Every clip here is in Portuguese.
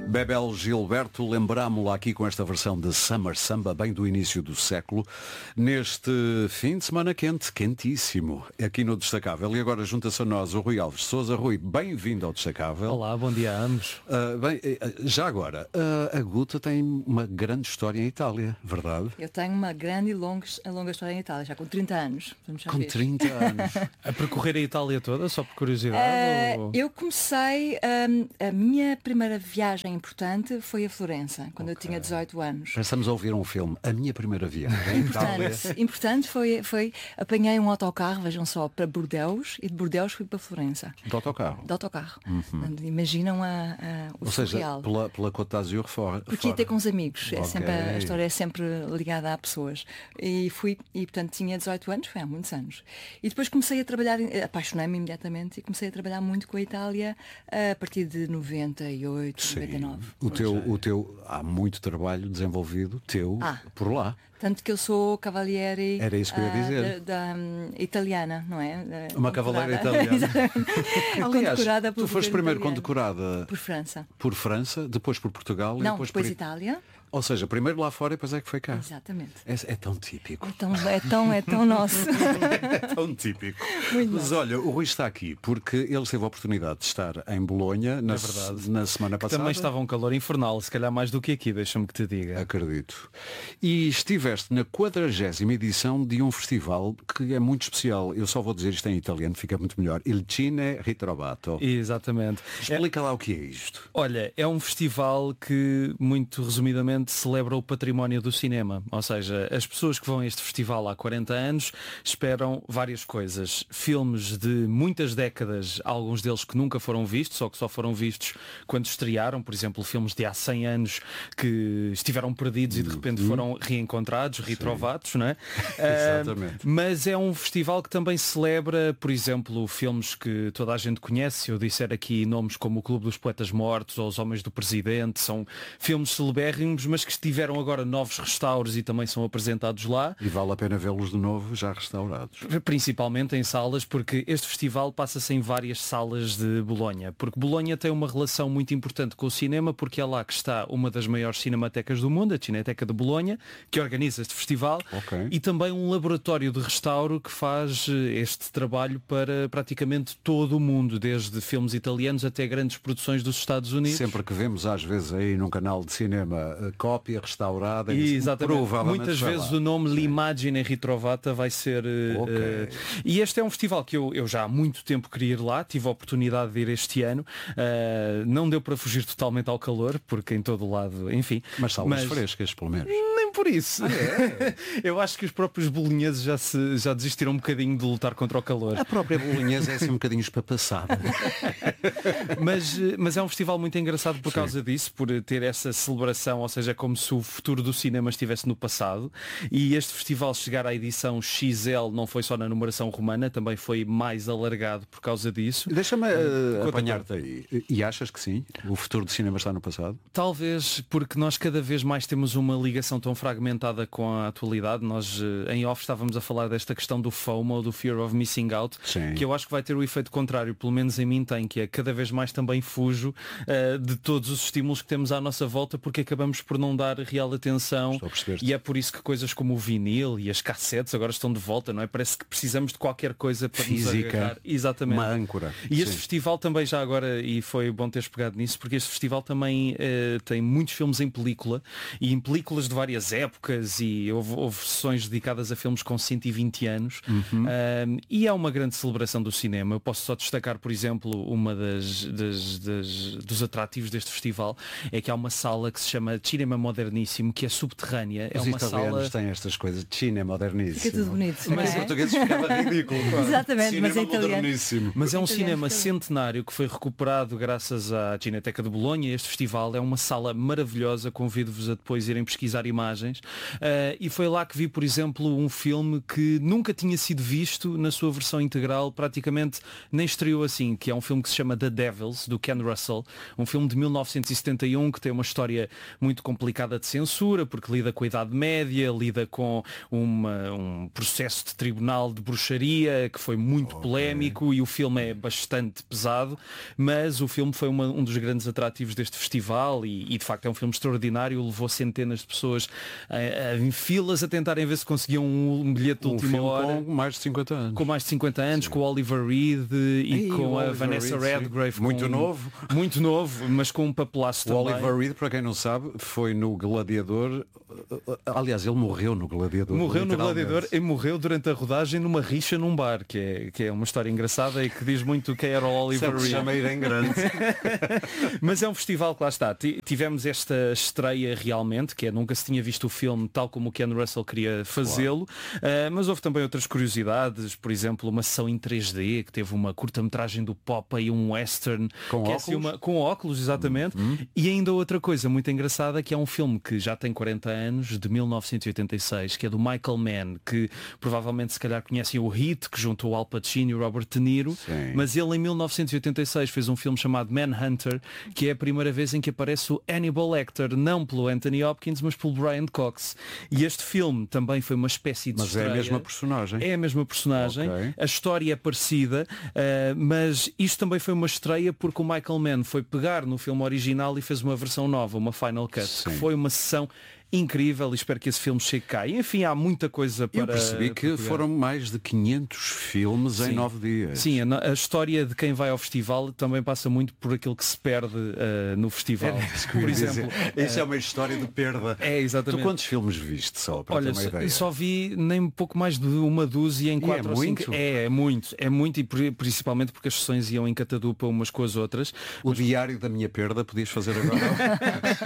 Bebel Gilberto, lembrámo-la aqui com esta versão de Summer Samba, bem do início do século, neste fim de semana quente, quentíssimo, aqui no Destacável. E agora junta-se a nós o Rui Alves de Sousa. Rui, bem-vindo ao Destacável. Olá, bom dia a ambos. Já agora, a Guta tem uma grande história em Itália, verdade? Eu tenho uma grande e longa história em Itália, já com 30 anos. Com 30 anos. A percorrer a Itália toda, só por curiosidade? Eu comecei, a minha primeira viagem importante foi a Florença, quando eu tinha 18 anos. Estamos a ouvir um filme, a minha primeira viagem. Importante foi, apanhei um autocarro, vejam só, para Bordeaux, e de Bordeaux fui para Florença. De autocarro? De autocarro. Imaginam o Ou seja, surreal. pela Côte d'Azur fora. Porque ia ter com os amigos. Ok. A história é sempre ligada a pessoas. E portanto tinha 18 anos, foi há muitos anos. E depois comecei a trabalhar, apaixonei-me imediatamente e comecei a trabalhar muito com a Itália a partir de 98, Sim. 99. O teu, há muito trabalho desenvolvido por lá. Tanto que eu sou cavaliere. Era isso que eu ia dizer. Italiana, não é? Uma cavaleira italiana. Aliás, condecorada pelo tu foste governo primeiro italiano. condecorada Por França. por França, depois por Portugal Não, e depois por Itália. Ou seja, primeiro lá fora e depois é que foi cá. Exatamente. É tão típico. É tão nosso. É tão típico. Muito Mas olha, o Rui está aqui porque ele teve a oportunidade de estar em Bolonha na semana passada. Também estava um calor infernal, se calhar mais do que aqui, deixa-me que te diga. Acredito. E estiveste na 40ª edição de um festival que é muito especial. Eu só vou dizer isto em italiano, fica muito melhor. Il Cine Ritrovato. Exatamente. Explica lá o que é isto. Olha, é um festival que, muito resumidamente, celebra o património do cinema. Ou seja, as pessoas que vão a este festival há 40 anos esperam várias coisas. Filmes de muitas décadas, alguns deles que nunca foram vistos, ou que só foram vistos quando estrearam. Por exemplo, filmes de há 100 anos que estiveram perdidos e de repente foram reencontrados, retrovados, não é? Exatamente. Mas é um festival que também celebra, por exemplo, filmes que toda a gente conhece. Se eu disser aqui nomes como O Clube dos Poetas Mortos ou Os Homens do Presidente, são filmes celebérrimos, mas que tiveram agora novos restauros e também são apresentados lá. E vale a pena vê-los de novo já restaurados. Principalmente em salas, porque este festival passa-se em várias salas de Bolonha. Porque Bolonha tem uma relação muito importante com o cinema, porque é lá que está uma das maiores cinematecas do mundo, a Cineteca de Bolonha, que organiza este festival. Ok. E também um laboratório de restauro que faz este trabalho para praticamente todo o mundo, desde filmes italianos até grandes produções dos Estados Unidos. Sempre que vemos às vezes aí num canal de cinema cópia restaurada, Exatamente. provavelmente Muitas vai vezes lá. o nome L'Immagine Ritrovata vai ser e este é um festival que eu já há muito tempo queria ir lá, tive a oportunidade de ir este ano, não deu para fugir totalmente ao calor, porque em todo o lado, enfim. Mas salas frescas, pelo menos. Nem por isso. Eu acho que os próprios bolonheses já desistiram um bocadinho de lutar contra o calor. A própria bolonhesa é assim um bocadinho espapassada. Mas é um festival muito engraçado por causa disso, por ter essa celebração, ou seja, como se o futuro do cinema estivesse no passado. E este festival chegar à edição XL não foi só na numeração romana, também foi mais alargado por causa disso. Deixa-me apanhar-te aí. E achas que sim? O futuro do cinema está no passado? Talvez porque nós cada vez mais temos uma ligação tão fragmentada com a atualidade. Nós em off estávamos a falar desta questão do FOMO, ou do Fear of Missing Out, que eu acho que vai ter o efeito contrário, pelo menos em mim tem, que é cada vez mais também fujo de todos os estímulos que temos à nossa volta, porque acabamos por não dar real atenção. E é por isso que coisas como o vinil e as cassetes agora estão de volta, não é? Parece que precisamos de qualquer coisa para nos agarrar. Exatamente. Uma âncora. E este festival também já agora, e foi bom teres pegado nisso, porque este festival também tem muitos filmes em película, e em películas de várias épocas, e houve sessões dedicadas a filmes com 120 anos, e é uma grande celebração do cinema. Eu posso só destacar, por exemplo, uma dos atrativos deste festival, é que há uma sala que se chama Cinema Moderníssimo, que é subterrânea. Os é uma italianos sala... têm estas coisas de cinema moderníssimo. Fica tudo bonito. Mas em português ficava ridículo. Claro. Exatamente, Cinema mas em italiano. moderníssimo. Mas é um cinema centenário que foi recuperado graças à Cineteca de Bolonha. Este festival é uma sala maravilhosa. Convido-vos a depois irem pesquisar imagens imagens, e foi lá que vi, por exemplo, um filme que nunca tinha sido visto na sua versão integral, praticamente nem estreou assim, que é um filme que se chama The Devils, do Ken Russell, um filme de 1971 que tem uma história muito complicada de censura, porque lida com a Idade Média, lida com um processo de tribunal de bruxaria que foi muito polémico, e o filme é bastante pesado, mas o filme foi um dos grandes atrativos deste festival e de facto é um filme extraordinário, levou centenas de pessoas em filas a tentarem ver se conseguiam um bilhete de última hora. Com mais de 50 anos. Com mais de 50 anos, sim. Com o Oliver Reed e com a Vanessa Redgrave. Muito novo. Muito novo, mas com um papelaço também. O Oliver Reed, para quem não sabe, foi no Gladiador. Aliás, ele morreu no Gladiador. Morreu no Gladiador e morreu durante a rodagem numa rixa num bar, que é uma história engraçada e que diz muito quem era o Oliver Reed. Chama em grande. Mas é um festival que lá está. Tivemos esta estreia realmente, que nunca se tinha visto o filme tal como o Ken Russell queria fazê-lo, mas houve também outras curiosidades, por exemplo, uma sessão em 3D que teve uma curta-metragem do Popeye e um western com óculos? Com óculos, exatamente. E ainda outra coisa muito engraçada, que é um filme que já tem 40 anos, de 1986, que é do Michael Mann, que provavelmente se calhar conhecem o Hit, que juntou o Al Pacino e o Robert De Niro. Sim. Mas ele em 1986 fez um filme chamado Manhunter, que é a primeira vez em que aparece o Hannibal Lecter, não pelo Anthony Hopkins, mas pelo Brian Cox. E este filme também foi uma espécie de estreia. É a mesma personagem. É a mesma personagem. Okay. A história é parecida, mas isto também foi uma estreia porque o Michael Mann foi pegar no filme original e fez uma versão nova, uma Final Cut, sim. Que foi uma sessão incrível, e espero que esse filme chegue cá. E, enfim, há muita coisa para... Eu percebi que foram mais de 500 filmes, sim. Em 9 dias. Sim, a história de quem vai ao festival também passa muito por aquilo que se perde no festival. Por exemplo, isso é uma história de perda. É, exatamente. Tu quantos filmes viste só, para ter uma ideia? Só vi nem um pouco mais de uma dúzia em 4 ou 5. É muito, e principalmente porque as sessões iam em catadupa umas com as outras. O diário da minha perda podias fazer agora.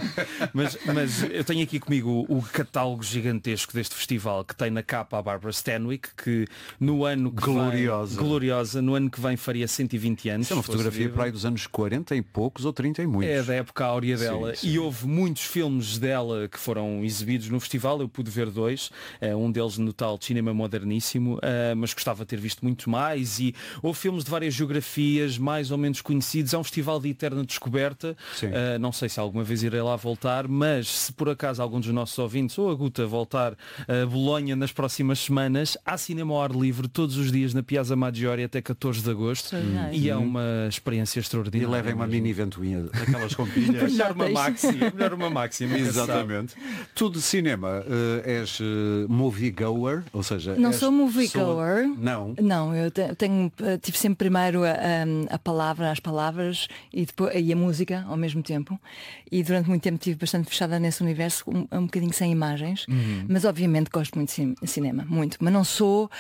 mas eu tenho aqui comigo o catálogo gigantesco deste festival, que tem na capa a Barbara Stanwyck, que no ano que gloriosa, no ano que vem faria 120 anos. Isso é uma fotografia para aí dos anos 40 e poucos ou 30 e muitos. É da época áurea dela. Sim. E houve muitos filmes dela que foram exibidos no festival. Eu pude ver 2, um deles no tal Cinema Moderníssimo, mas gostava de ter visto muito mais. E houve filmes de várias geografias mais ou menos conhecidos. É um festival de eterna descoberta. Não sei se alguma vez irei lá voltar, mas se por acaso algum dos nossos ouvintes ou a Guta voltar a Bolonha nas próximas semanas, há cinema ao ar livre todos os dias na Piazza Maggiore até 14 de agosto. E é uma experiência extraordinária. E levem uma mini ventoinha, aquelas com pilhas. melhor uma máxima. Exatamente. Tu de cinema és moviegoer, ou seja... Não sou moviegoer. Não, eu tive sempre primeiro a palavra, as palavras e a música ao mesmo tempo. E durante muito tempo estive bastante fechada nesse universo, um bocadinho sem imagens, mas obviamente gosto muito de cinema, muito, mas não sou,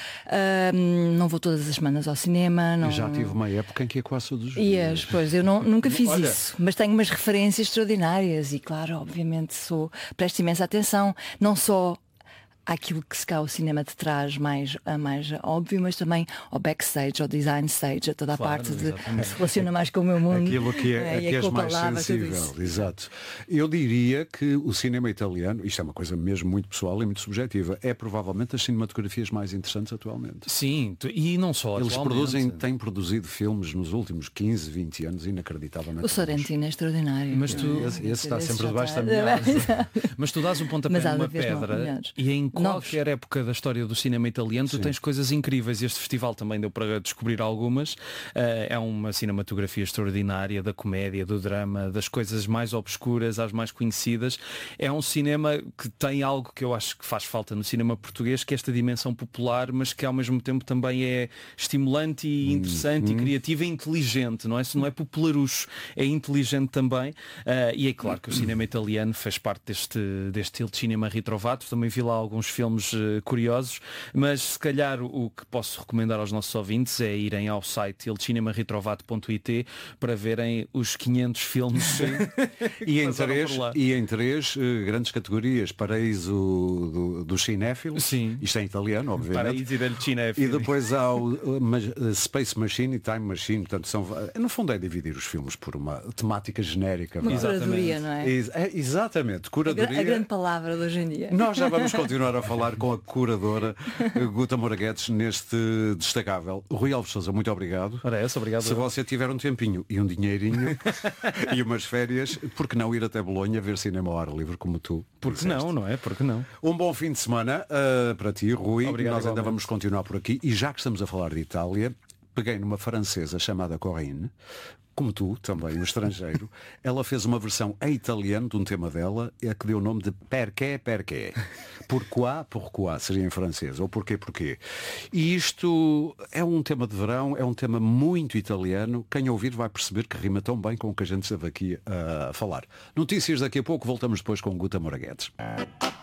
não vou todas as semanas ao cinema. Não... Já tive uma época em que ia quase todos os dias. Pois, eu nunca fiz isso, mas tenho umas referências extraordinárias e claro, obviamente presto imensa atenção, não só àquilo que se cá o cinema te traz mais óbvio, mas também ao backstage, ao design stage, a toda a parte que se relaciona mais com o meu mundo. Aquilo que és mais sensível. Exato. Eu diria que o cinema italiano, isto é uma coisa mesmo muito pessoal e muito subjetiva, é provavelmente as cinematografias mais interessantes atualmente. Sim, e não só eles têm produzido filmes nos últimos 15, 20 anos inacreditavelmente. O Sorrentino é extraordinário. Mas esse está sempre debaixo da minha asa. Mas tu dás um pontapé numa pedra e em qualquer época da história do cinema italiano tu tens coisas incríveis. Este festival também deu para descobrir algumas. É uma cinematografia extraordinária, da comédia, do drama, das coisas mais obscuras às mais conhecidas. É um cinema que tem algo que eu acho que faz falta no cinema português, que é esta dimensão popular, mas que ao mesmo tempo também é estimulante e interessante e criativa e inteligente, não é? Se não é popularucho, é inteligente também. E é claro que o cinema italiano fez parte deste estilo de cinema retrovato. Também vi lá alguns filmes curiosos, mas se calhar o que posso recomendar aos nossos ouvintes é irem ao site ilcinemaretrovato.it para verem os 500 filmes e em três grandes categorias: Paraíso do cinéfilo. Sim. Isto é em italiano, obviamente. Paraíso del cinéfilo. E depois há o Space Machine e Time Machine. Portanto, no fundo é dividir os filmes por uma temática genérica. Uma curadoria, não é? Exatamente, curadoria. A grande palavra de hoje em dia. Nós já vamos continuar a falar com a curadora Guta Moraguetes neste destacável. Rui Alves Sousa, muito obrigado. Obrigado. Se você tiver um tempinho e um dinheirinho e umas férias, por que não ir até Bolonha ver cinema ao ar livre como tu? Porque não é? Porque não? Um bom fim de semana para ti, Rui. Obrigado, nós ainda igualmente. vamos continuar por aqui. E já que estamos a falar de Itália, peguei numa francesa chamada Corinne, como tu, também, um estrangeiro. Ela fez uma versão em italiano de um tema dela, que deu o nome de Perché. Pourquoi seria em francês, ou Porquê. E isto é um tema de verão, é um tema muito italiano. Quem ouvir vai perceber que rima tão bem com o que a gente esteve aqui a falar. Notícias daqui a pouco, voltamos depois com Guta Moraguetes.